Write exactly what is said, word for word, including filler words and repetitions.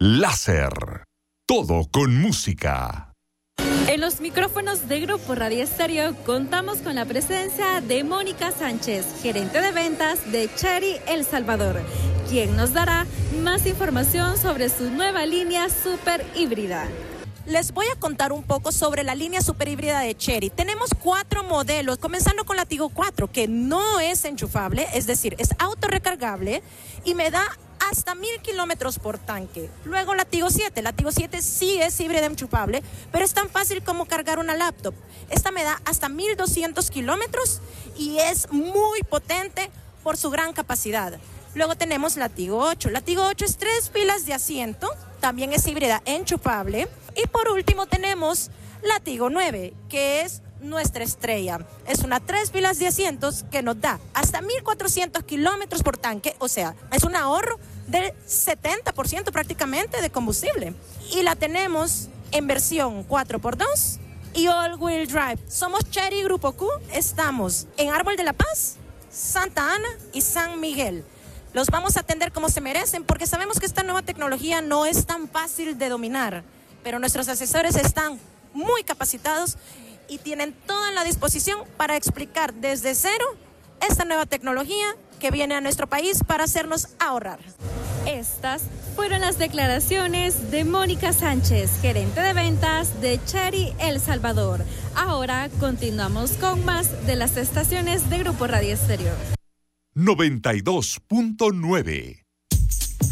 Láser. Todo con música. En los micrófonos de Grupo Radio Estéreo contamos con la presencia de Mónica Sánchez, gerente de ventas de Chery El Salvador, quien nos dará más información sobre su nueva línea super híbrida. Les voy a contar un poco sobre la línea super híbrida de Chery. Tenemos cuatro modelos, comenzando con la Tigo cuatro, que no es enchufable, es decir, es autorrecargable y me da hasta mil kilómetros por tanque. Luego la Tigo siete. La Tigo siete sí es híbrida enchufable, pero es tan fácil como cargar una laptop. Esta me da hasta mil doscientos kilómetros y es muy potente por su gran capacidad. Luego tenemos la Tigo ocho. La Tigo ocho es tres filas de asiento, también es híbrida enchufable. Y por último tenemos la Tigo nueve, que es nuestra estrella. Es una tres filas de asientos que nos da hasta mil cuatrocientos kilómetros por tanque, o sea, es un ahorro del setenta por ciento prácticamente de combustible. Y la tenemos en versión cuatro por dos y all-wheel drive. Somos Chery Grupo Q, estamos en Árbol de la Paz, Santa Ana y San Miguel. Los vamos a atender como se merecen porque sabemos que esta nueva tecnología no es tan fácil de dominar, pero nuestros asesores están muy capacitados y tienen toda la disposición para explicar desde cero esta nueva tecnología que viene a nuestro país para hacernos ahorrar. Estas fueron las declaraciones de Mónica Sánchez, gerente de ventas de Chery El Salvador. Ahora continuamos con más de las estaciones de Grupo Radio Estéreo. noventa y dos punto nueve